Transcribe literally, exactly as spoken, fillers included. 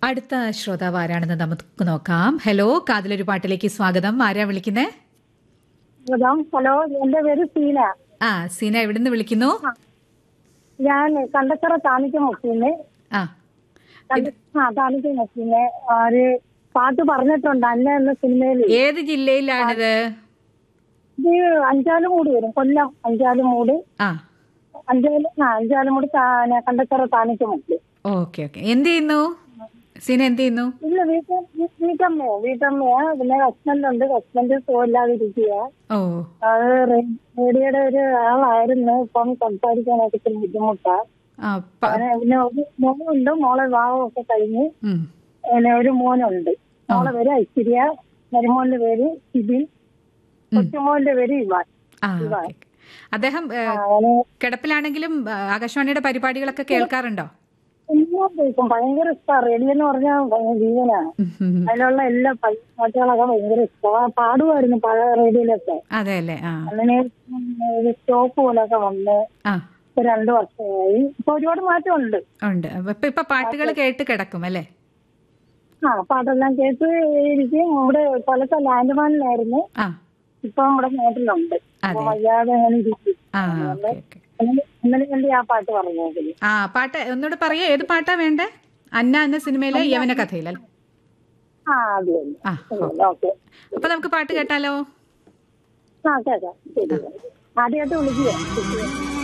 അടുത്ത ശ്രോതാവ് ആരാണെന്ന് നമുക്ക് നോക്കാം. ഹലോ, കാതിലൊരു പാട്ടിലേക്ക് സ്വാഗതം. ആരാ വിളിക്കുന്നേ? ഹലോ, എന്റെ പേര് സീന. ആ, സീന എവിടുന്ന് വിളിക്കുന്നു? ഞാൻ കണ്ടച്ചറ താനിക്ക മുക്കിന്ന്. ആ ആ താനിക്ക മുക്കിന്ന് ഒരു പാട്ട് പറഞ്ഞിട്ടുണ്ട് അന്ന എന്ന സിനിമയിൽ. ഏത് ജില്ലയിലാണിത്? ഇത് അഞ്ചാലുമൂട് വരും, കൊല്ലം അഞ്ചാലുമൂട്. ആ അഞ്ചാല് ആ അഞ്ചാലുമൂട് കണ്ടച്ചറ താനിക്ക മുക്കി. Okay okay. എന്ത് ചെയ്യുന്നു സീന? എന്ത് ചെയ്യുന്നു? ഇല്ല, വീട്ട വീട്ടമ്മയോ വീട്ടമ്മയാ. പിന്നെ ഹസ്ബൻഡ് ഉണ്ട്. ഹസ്ബൻഡ് സുഖമില്ലാതെ ഇരിക്കുക. ഓ അത് റേഡിയോയുടെ ഒരു ആളായിരുന്നു. ഇപ്പം സംസാരിക്കാനൊക്കെ ഇത്തിരി ബുദ്ധിമുട്ടാ. ആ, പ- പിന്നെ ഒരു മോളുണ്ട്. മോളെ വിവാഹമൊക്കെ കഴിഞ്ഞ് ഉം. പിന്നെ ഒരു മോനുണ്ട്. മോളെ പേര് ഐശ്വര്യ, മരുമോന്റെ പേര് സിബിൻ, കൊച്ചുമോന്റെ പേര് ഇവാൻ. ആ, ഓക്കെ. അദ്ദേഹം ഏ, അങ്ങനെ കിടപ്പിലാണെങ്കിലും ആ, ആകാശവാണിയുടെ പരിപാടികളൊക്കെ കേൾക്കാറുണ്ടോ? എല്ലാ ദിവസവും ഭയങ്കര ഇഷ്ടമാണ്. റേഡിയോ എന്ന് പറഞ്ഞാൽ ഭയങ്കര ജീവനാണ്. ഉം, ഉം, ഉം. അതിലുള്ള എല്ലാ പാട്ടുകളൊക്കെ ഭയങ്കര ഇഷ്ടമാണ്. പാടുമായിരുന്നു പഴയ റേഡിയോയിലൊക്കെ. അതെ അല്ലേ? ആ അങ്ങനെ ഒരു സ്റ്റോപ്പ് പോലൊക്കെ വന്ന് ആ ഇപ്പൊ രണ്ടു വർഷമായി. ഇപ്പൊ ഒരുപാട് മാറ്റമുണ്ട്. ഉണ്ട്. അപ്പൊ ഇപ്പൊ ഇപ്പൊ പാട്ടുകൾ കേട്ട് കിടക്കും അല്ലേ? ആ പാട്ടെല്ലാം കേട്ട് ഇരിക്കും. ഇവിടെ കൊല്ലത്തെ ലാൻഡ്മാനിലായിരുന്നു. ആ ഇപ്പൊ നമ്മുടെ നാട്ടിലുണ്ട്. അപ്പൊ അതെ. വയ്യാതെ അങ്ങനെ ഇരിക്കും. ആ ഓക്കെ ഓക്കെ. ഇന്നലെ കണ്ടി ആ പാട്ട് പറഞ്ഞത്. ആ പാട്ട് ഒന്നുകൂടെ പറയൂ. ഏത് പാട്ടാ വേണ്ടേ? അന്ന എന്ന സിനിമയിലെ യവന കഥയിലല്ലേ? ആ അതെ ആ ഓക്കെ. അപ്പൊ നമുക്ക് പാട്ട് കേട്ടാലോ? ആ കേക്കാം. ശരി, ആദ്യമായിട്ട് വിളിക്കുക.